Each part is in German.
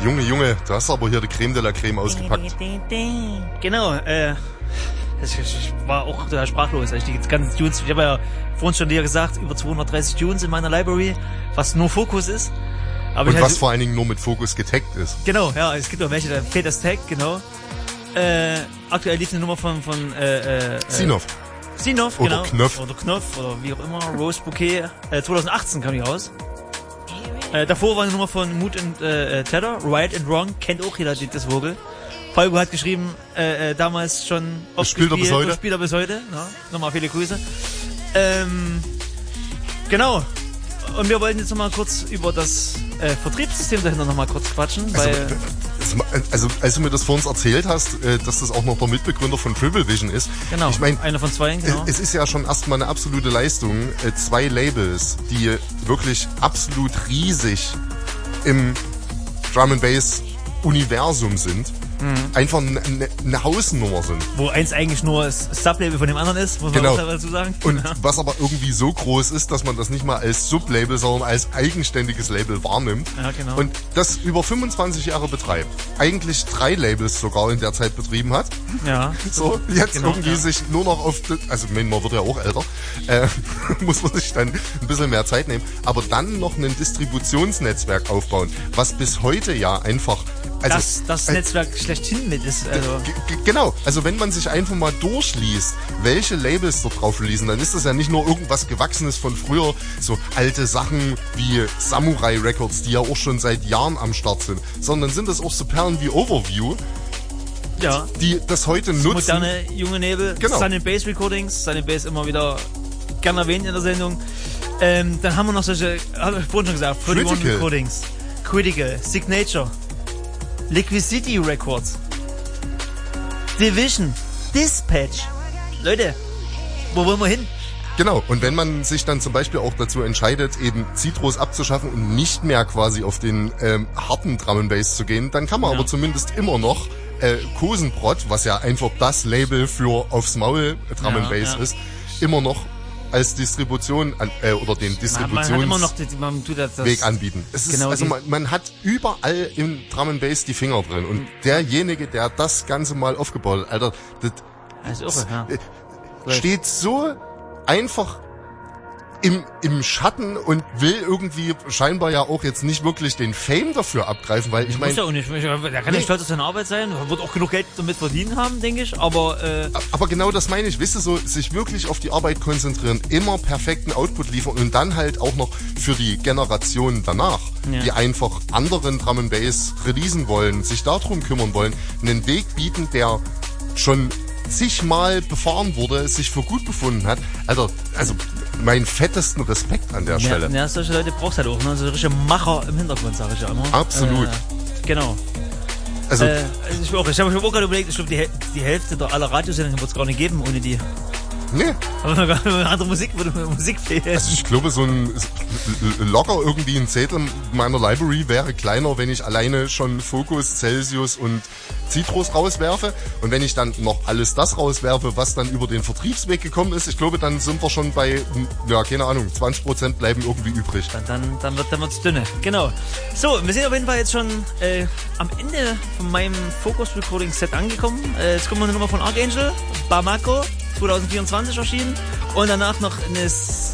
Junge, du hast aber hier die Creme de la Creme ausgepackt. Genau, ich war auch total sprachlos, als ich die ganzen Tunes, ich habe ja vorhin schon dir gesagt, über 230 Tunes in meiner Library, was nur Fokus ist. Aber und was vor allen Dingen nur mit Fokus getaggt ist. Genau, ja, es gibt auch welche, da fehlt das Tag, genau. Aktuell liegt eine Nummer von Sinov, genau. Knopf. Oder Knopf, oder wie auch immer, Rose Bouquet, 2018 kam die raus. Davor war eine Nummer von Mood and Tether, Right and Wrong, kennt auch jeder das Vogel. Falco hat geschrieben, damals schon oft spielt gespielt, spielt er bis heute. Na, nochmal viele Grüße. Genau. Und wir wollten jetzt nochmal kurz über das Vertriebssystem dahinter nochmal kurz quatschen. Also als du mir das vor uns erzählt hast, dass das auch noch der Mitbegründer von Triple Vision ist. Genau, ich mein, einer von zwei, genau. Es ist ja schon erstmal eine absolute Leistung, 2 Labels, die wirklich absolut riesig im Drum and Bass Universum sind, einfach eine Hausnummer sind. Wo eins eigentlich nur das Sublabel von dem anderen ist, muss man auch dazu sagen. Und was aber irgendwie so groß ist, dass man das nicht mal als Sublabel, sondern als eigenständiges Label wahrnimmt. Ja, genau. Und das über 25 Jahre betreibt. Eigentlich 3 Labels sogar in der Zeit betrieben hat. Ja. So, jetzt irgendwie sich nur noch auf, also man wird ja auch älter, muss man sich dann ein bisschen mehr Zeit nehmen, aber dann noch ein Distributionsnetzwerk aufbauen, was bis heute ja einfach, also das Netzwerk schlechthin mit ist. Also. Genau, also wenn man sich einfach mal durchliest, welche Labels dort drauf releasen, dann ist das ja nicht nur irgendwas Gewachsenes von früher, so alte Sachen wie Samurai Records, die ja auch schon seit Jahren am Start sind, sondern sind das auch so Perlen wie Overview, die das heute nutzen. Moderne junge Nebel, genau. Sun & Bass Recordings, Sun & Bass immer wieder gerne erwähnt in der Sendung. Dann haben wir noch solche, habe ich vorhin schon gesagt, 41 Recordings, Critical, Signature, Liquid City Records, Division, Dispatch. Leute, wo wollen wir hin? Genau, und wenn man sich dann zum Beispiel auch dazu entscheidet, eben Citrus abzuschaffen und nicht mehr quasi auf den harten Drum and Bass zu gehen, dann kann man aber zumindest immer noch Kosenbrot, was ja einfach das Label für aufs Maul Drum and Bass ist, immer noch als Distribution oder den Distributionsweg anbieten. Es ist, also man hat überall im Drum and Bass die Finger drin und derjenige, der das Ganze mal aufgebaut hat, Alter, das steht so einfach im Schatten und will irgendwie scheinbar ja auch jetzt nicht wirklich den Fame dafür abgreifen, weil ich meine... Muss ja auch nicht, da kann ja stolz auf seine Arbeit sein, wird auch genug Geld damit verdienen haben, denke ich, aber... Aber genau das meine ich, wisst ihr, so sich wirklich auf die Arbeit konzentrieren, immer perfekten Output liefern und dann halt auch noch für die Generationen danach, die einfach anderen Drum and Bass releasen wollen, sich darum kümmern wollen, einen Weg bieten, der schon zigmal befahren wurde, sich für gut befunden hat. Also meinen fettesten Respekt an der Stelle. Ja, solche Leute brauchst du halt auch, ne? So richtige Macher im Hintergrund, sage ich ja immer. Absolut. Genau. Also, ich habe mir auch gerade überlegt, ich glaube, die Hälfte der aller Radiosendungen wird es gar nicht geben ohne die. Nee. Aber andere Musik würde mir Musik fehlen. Also ich glaube, so ein locker irgendwie ein Zettel meiner Library wäre kleiner, wenn ich alleine schon Focus, Celsius und Citrus rauswerfe. Und wenn ich dann noch alles das rauswerfe, was dann über den Vertriebsweg gekommen ist, ich glaube, dann sind wir schon bei, ja, keine Ahnung, 20% bleiben irgendwie übrig. Dann wird's dünne. Genau. So, wir sind auf jeden Fall jetzt schon am Ende von meinem Focus Recording Set angekommen. Jetzt kommt noch eine Nummer von Archangel, Bamako, 2024 erschienen. Und danach noch eine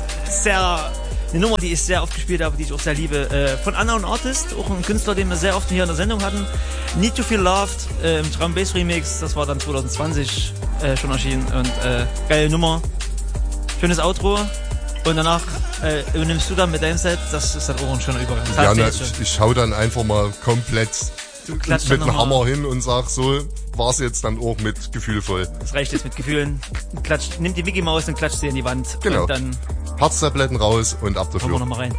Nummer, die ich sehr oft gespielt habe, die ich auch sehr liebe, von Unknown Artist, auch ein Künstler, den wir sehr oft hier in der Sendung hatten. Need to Feel Loved, im Drum Bass Remix, das war dann 2020 schon erschienen und geile Nummer, schönes Outro und danach übernimmst du dann mit deinem Set, das ist dann auch ein schöner Übergang. Ja, ich hau dann einfach mal komplett mit dem Hammer hin und sag, so war's jetzt dann auch mit gefühlvoll. Das reicht jetzt mit Gefühlen. Nimm die Mickey Maus und klatscht sie in die Wand. Genau. Und dann Herztabletten raus und ab dafür. Kommen wir noch mal rein.